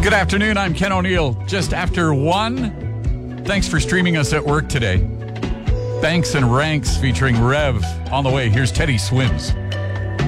Good afternoon. I'm Ken O'Neill. Just after 1. Thanks for streaming us at work today. Banks and Ranks featuring Rev. On the way, here's Teddy Swims.